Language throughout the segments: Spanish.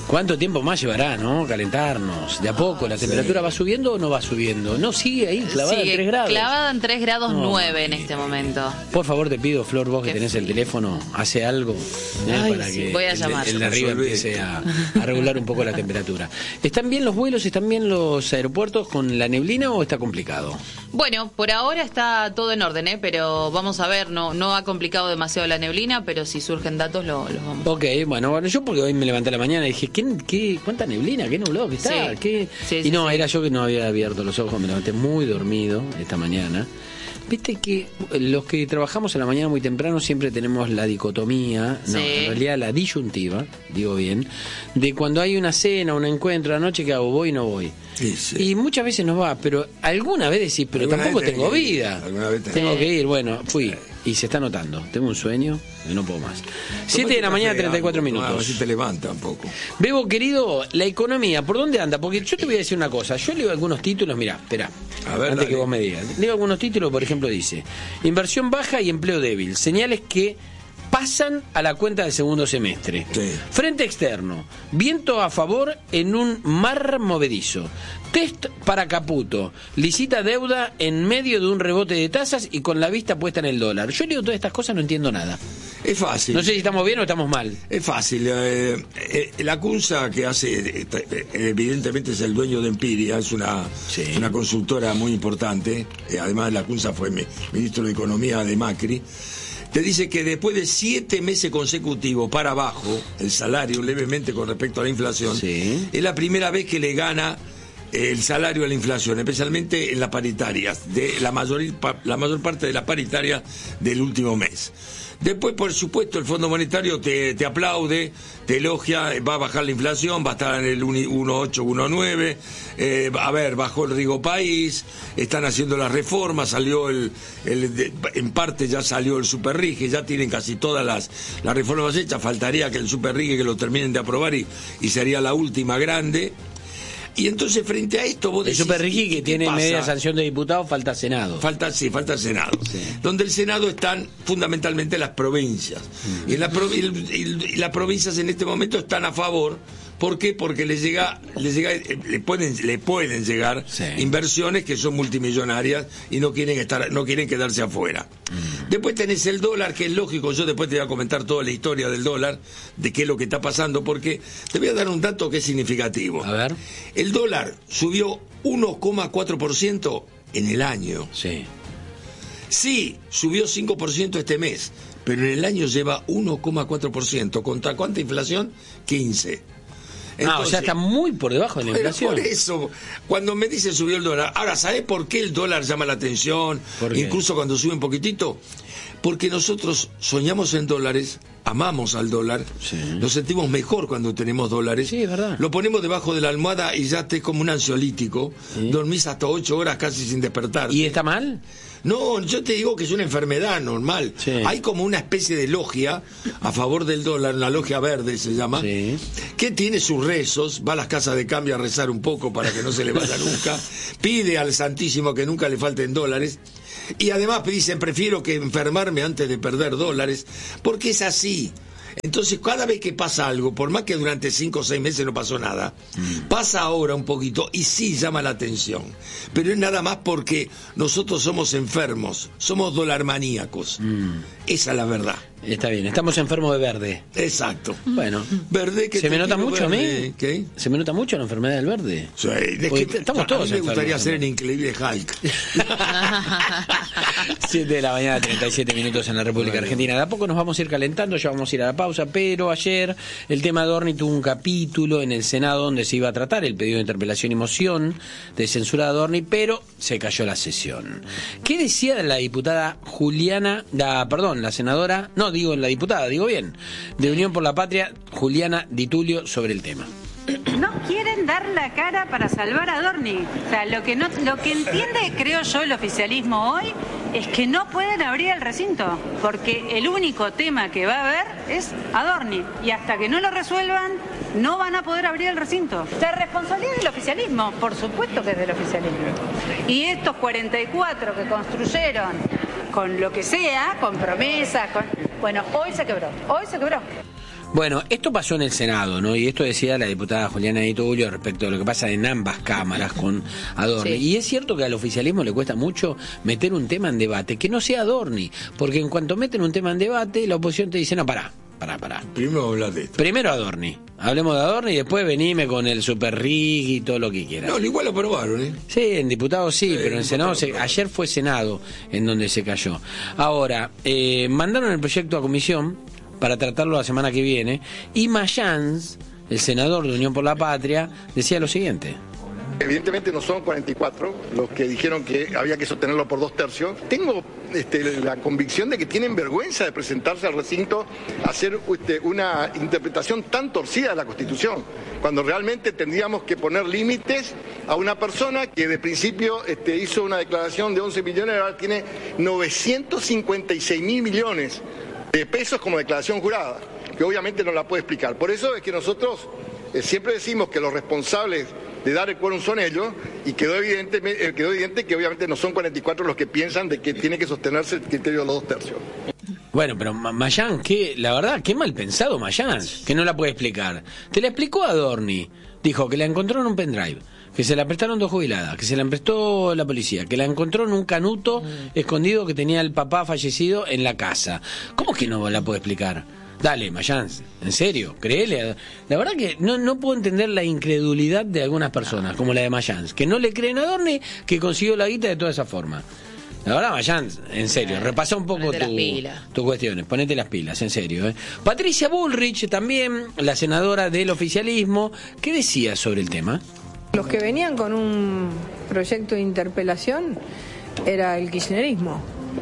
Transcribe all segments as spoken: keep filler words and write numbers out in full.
¿Cuánto tiempo más llevará, no? Calentarnos. De a poco, ¿la temperatura va subiendo o no va subiendo? No, sigue ahí, clavada sigue en tres grados. Clavada en tres grados No, nueve en mamita. este momento. Por favor, te pido, Flor, vos que Qué tenés el frío. teléfono, hace algo ¿eh? Ay, para sí, que voy a el, llamar. el de arriba empiece a, a regular un poco la temperatura. ¿Están bien los vuelos, están bien los aeropuertos con la neblina o está complicado? Bueno, por ahora está todo en orden, ¿eh? Pero vamos a ver, no no ha complicado demasiado la neblina, pero si surgen datos lo- los vamos a Ok, bueno, bueno, yo porque hoy me levanté a la mañana y dije, ¿qué, qué, ¿cuánta neblina? ¿Qué nublado que está? Sí. ¿Qué? Sí, y sí, no, sí. era yo que no había abierto los ojos, me levanté muy dormido esta mañana. Viste que los que trabajamos a la mañana muy temprano siempre tenemos la dicotomía, no, Sí. en realidad la disyuntiva, digo bien, de cuando hay una cena, un encuentro anoche, ¿qué hago? ¿Voy o no voy? Sí, sí. Y muchas veces nos va, pero alguna vez decís, pero Alguna tampoco vez tengo tenés que ir, vida. alguna vez tenés Tengo que que ir, bueno, fui. Y se está notando. Tengo un sueño y no puedo más. siete de la mañana, treinta y cuatro minutos. Así te levanta un poco. Bebo, querido, la economía, ¿por dónde anda? Porque yo te voy a decir una cosa. Yo leo algunos títulos, mirá, espera, A ver, antes dale. que vos me digas. Leo algunos títulos, por ejemplo, dice: inversión baja y empleo débil. Señales que pasan a la cuenta del segundo semestre. Sí. Frente externo, viento a favor en un mar movedizo. Test para Caputo, licita deuda en medio de un rebote de tasas y con la vista puesta en el dólar. Yo leo todas estas cosas, no entiendo nada. Es fácil. No sé si estamos bien o estamos mal. Es fácil. Eh, eh, la CUNSA que hace, eh, eh, evidentemente es el dueño de Empiria, es una, Sí. una consultora muy importante. Eh, además, la CUNSA fue mi- ministro de Economía de Macri. Te dice que después de siete meses consecutivos para abajo, el salario levemente con respecto a la inflación, Sí. es la primera vez que le gana el salario a la inflación, especialmente en las paritarias, de la mayor, la mayor parte de las paritarias del último mes. Después, por supuesto, el Fondo Monetario te, te aplaude, te elogia, va a bajar la inflación, va a estar en el uno coma ocho, uno coma nueve, eh, a ver, bajó el Rigo País, están haciendo las reformas, salió el, el de- en parte ya salió el Superrige, ya tienen casi todas las, las reformas hechas, faltaría que el Superrige que lo terminen de aprobar y, y sería la última grande. Y entonces frente a esto vos El decís, Super Ricky, ¿qué que tiene pasa? media sanción de diputados, falta Senado. Falta, sí, falta el Senado. Sí. Donde el Senado están fundamentalmente las provincias. Y, en la pro- y el- y- y las provincias en este momento están a favor. ¿Por qué? Porque les llega, les llega, eh, le pueden, le pueden llegar Sí. inversiones que son multimillonarias y no quieren estar, no quieren quedarse afuera. Después tenés el dólar, que es lógico, yo después te voy a comentar toda la historia del dólar, de qué es lo que está pasando, porque te voy a dar un dato que es significativo. A ver. El dólar subió uno coma cuatro por ciento en el año. Sí. Sí, subió cinco por ciento este mes, pero en el año lleva uno coma cuatro por ciento. ¿Contra cuánta inflación? quince. Ah, o sea, está muy por debajo de la Pero inflación. por eso, cuando me dicen subió el dólar, ahora, ¿sabés por qué el dólar llama la atención? ¿Por qué? Incluso cuando sube un poquitito. Porque nosotros soñamos en dólares, amamos al dólar, Sí. nos sentimos mejor cuando tenemos dólares. Sí, es verdad. Lo ponemos debajo de la almohada y ya te es como un ansiolítico. Sí. Dormís hasta ocho horas casi sin despertar. ¿Y está mal? No, yo te digo que es una enfermedad normal. Sí. Hay como una especie de logia a favor del dólar, una logia verde se llama, Sí. que tiene sus rezos, va a las casas de cambio a rezar un poco para que no se le vaya nunca, pide al Santísimo que nunca le falten dólares, y además dicen, prefiero que enfermarme antes de perder dólares, porque es así. Entonces, cada vez que pasa algo, por más que durante cinco o seis meses no pasó nada, pasa ahora un poquito y sí llama la atención. Pero es nada más porque nosotros somos enfermos, somos dolarmaníacos. Esa es la verdad. Está bien, estamos enfermos de verde. Exacto. Bueno. Verde que ¿Se te me nota quiero mucho a verde. mí? ¿Qué? ¿Se me nota mucho la enfermedad del verde? Sí, es Porque que estamos a todos mí me gustaría enfermos, ser ¿no? el increíble Hulk. siete de la mañana, treinta y siete minutos en la República Argentina. De a poco nos vamos a ir calentando, ya vamos a ir a la pausa, pero ayer el tema de Adorni tuvo un capítulo en el Senado donde se iba a tratar el pedido de interpelación y moción de censura de Adorni, pero se cayó la sesión. ¿Qué decía la diputada Juliana, la, perdón, la senadora, no digo la diputada, digo bien, de Unión por la Patria, Juliana Di Tulio, sobre el tema? No quieren dar la cara para salvar a Adorni. O sea, lo que no, lo que entiende, creo yo, el oficialismo hoy es que no pueden abrir el recinto, porque el único tema que va a haber es Adorni, y hasta que no lo resuelvan no van a poder abrir el recinto. La responsabilidad es del oficialismo, por supuesto que es del oficialismo. Y estos cuarenta y cuatro que construyeron con lo que sea, con promesas, con... bueno, hoy se quebró, hoy se quebró. Bueno, esto pasó en el Senado, ¿no? Y esto decía la diputada Juliana Di Tullio respecto a lo que pasa en ambas cámaras con Adorni. Sí. Y es cierto que al oficialismo le cuesta mucho meter un tema en debate, que no sea Adorni, porque en cuanto meten un tema en debate, la oposición te dice, no, pará, pará, pará. Primero hablar de esto. Primero Adorni. Hablemos de Adorni y después venime con el super rig y todo lo que quieras. No, igual lo aprobaron, ¿eh? Sí, en diputados sí, sí, pero en Senado, se, ayer fue Senado en donde se cayó. Ahora, eh, mandaron el proyecto a comisión para tratarlo la semana que viene, y Mayans, el senador de Unión por la Patria, decía lo siguiente. Evidentemente no son cuarenta y cuatro los que dijeron que había que sostenerlo por dos tercios. Tengo este, la convicción de que tienen vergüenza de presentarse al recinto a hacer este, una interpretación tan torcida de la Constitución, cuando realmente tendríamos que poner límites a una persona que de principio este, hizo una declaración de once millones, ahora tiene novecientos cincuenta y seis mil millones de pesos como declaración jurada, que obviamente no la puede explicar. Por eso es que nosotros eh, siempre decimos que los responsables de dar el quórum son ellos, y quedó evidente, eh, quedó evidente que obviamente no son cuarenta y cuatro los que piensan de que tiene que sostenerse el criterio de los dos tercios. Bueno, pero Mayán, que la verdad, qué mal pensado Mayán, que no la puede explicar. Te la explicó Adorni, dijo que la encontró en un pendrive, que se la prestaron dos jubiladas, que se la prestó la policía, que la encontró en un canuto mm. escondido que tenía el papá fallecido en la casa. ¿Cómo que no la puede explicar? Dale, Mayán, en serio, créele. La verdad que no, no puedo entender la incredulidad de algunas personas, como la de Mayán, que no le creen a Adorni, que consiguió la guita de toda esa forma. La verdad, Mayán, en serio, repasa un poco tu, tus cuestiones, ponete las pilas, en serio. ¿eh? Patricia Bullrich, también la senadora del oficialismo, ¿qué decía sobre el tema? Los que venían con un proyecto de interpelación era el kirchnerismo.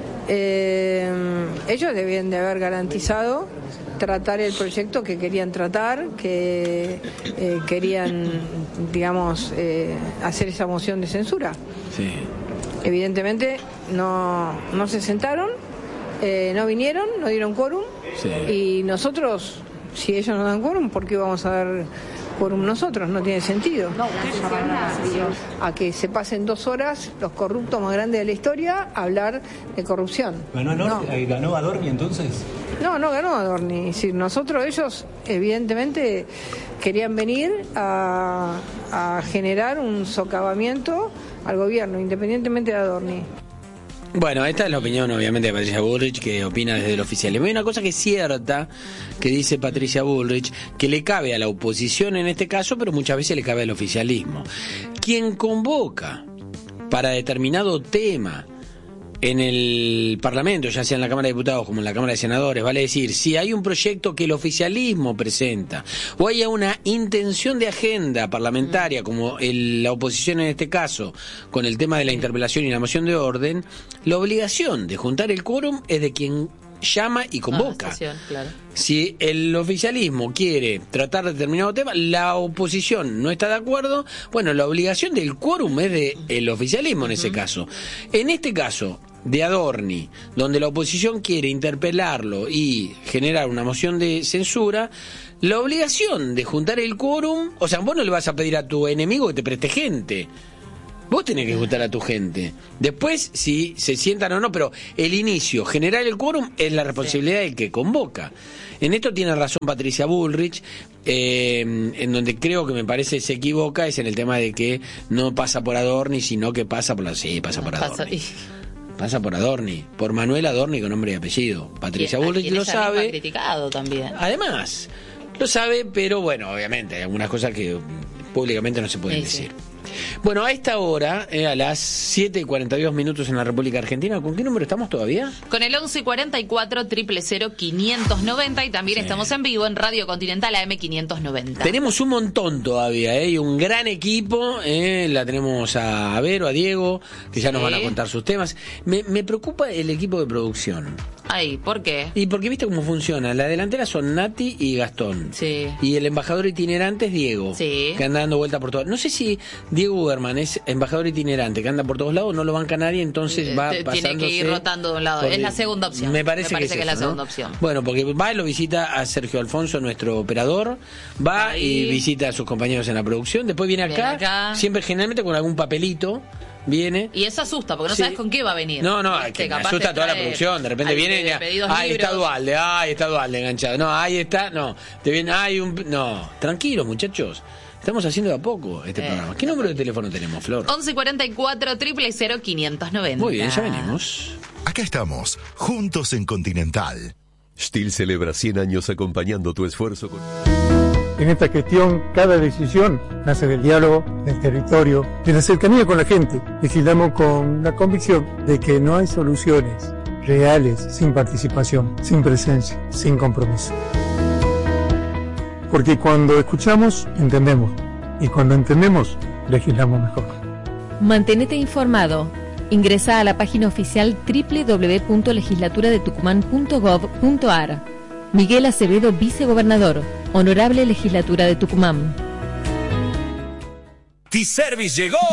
Eh, ellos debían de haber garantizado tratar el proyecto que querían tratar, que eh, querían, digamos, eh, hacer esa moción de censura. Sí. Evidentemente no, no se sentaron, eh, no vinieron, no dieron quórum, sí. Y nosotros, si ellos no dan quórum, ¿por qué vamos a dar quórum nosotros? No tiene sentido. No, a que se pasen dos horas los corruptos más grandes de la historia a hablar de corrupción. ¿Ganó, no. ¿Ganó Adorni entonces? No, no ganó Adorni. Es decir, nosotros, ellos evidentemente querían venir a, a generar un socavamiento al gobierno, independientemente de Adorni. Bueno, esta es la opinión obviamente de Patricia Bullrich, que opina desde el oficialismo. Hay una cosa que es cierta, que dice Patricia Bullrich, que le cabe a la oposición en este caso, pero muchas veces le cabe al oficialismo. Quien convoca para determinado tema en el Parlamento, ya sea en la Cámara de Diputados como en la Cámara de Senadores, vale decir, si hay un proyecto que el oficialismo presenta o haya una intención de agenda parlamentaria, como el, la oposición en este caso, con el tema de la interpelación y la moción de orden, la obligación de juntar el quórum es de quien llama y convoca. Ah, sesión, claro. Si el oficialismo quiere tratar determinado tema, la oposición no está de acuerdo, bueno, la obligación del quórum es de el oficialismo en ese uh-huh. caso. En este caso de Adorni, donde la oposición quiere interpelarlo y generar una moción de censura, la obligación de juntar el quórum, o sea, vos no le vas a pedir a tu enemigo que te preste gente. Vos tenés que juntar a tu gente. Después, si se sientan o no, pero el inicio, generar el quórum, es la responsabilidad del que convoca. En esto tiene razón Patricia Bullrich, eh, en donde creo que me parece se equivoca, es en el tema de que no pasa por Adorni, sino que pasa por la... Sí, pasa por Adorni. Pasa por Adorni, por Manuel Adorni con nombre y apellido. Patricia Bullrich lo sabe. Criticado también. Además, lo sabe, pero bueno, obviamente, hay algunas cosas que públicamente no se pueden sí, decir. Sí. Bueno, a esta hora, eh, a las siete y cuarenta y dos minutos en la República Argentina, ¿con qué número estamos todavía? Con el once cuarenta y cuatro, cero cero cero, quinientos noventa, y también sí. estamos en vivo en Radio Continental A M quinientos noventa. Tenemos un montón todavía, ¿eh? Y un gran equipo, ¿eh? La tenemos a Vero, a Diego, que ya sí. nos van a contar sus temas. Me, me preocupa el equipo de producción. Ay, ¿por qué? Y porque viste cómo funciona. La delantera son Nati y Gastón. Sí. Y el embajador itinerante es Diego. Sí. Que anda dando vuelta por todos. No sé si Diego Uberman es embajador itinerante, que anda por todos lados, no lo banca nadie, entonces va pasándose. Tiene que ir rotando de un lado. Es la segunda opción. Me parece, me parece que, que es, eso, la segunda ¿no? opción. Bueno, porque va y lo visita a Sergio Alfonso, nuestro operador. Va Ahí. y visita a sus compañeros en la producción. Después viene acá, viene acá. siempre generalmente con algún papelito. viene. Y eso asusta, porque no Sí. sabes con qué va a venir. No, no, Este, que me capaz asusta te toda la trae producción. De repente al- viene y de ya, pedidos ahí está libros. Dualde, ahí está Dualde enganchado. No, ahí está, no. Te viene, hay un. No, tranquilos, muchachos. Estamos haciendo de a poco este Eh, programa. ¿Qué número de teléfono tenemos, Flor? once cuarenta y cuatro, cero cero cero, quinientos noventa. Muy bien, ya venimos. Acá estamos, juntos en Continental. Stihl celebra cien años acompañando tu esfuerzo con... En esta gestión, cada decisión nace del diálogo, del territorio, de la cercanía con la gente. Legislamos con la convicción de que no hay soluciones reales sin participación, sin presencia, sin compromiso. Porque cuando escuchamos, entendemos. Y cuando entendemos, legislamos mejor. Mantenete informado. Ingresa a la página oficial doble u doble u doble u punto legislatura de tucumán punto gov punto ar. Miguel Acevedo, vicegobernador. Honorable Legislatura de Tucumán. T-Service llegó.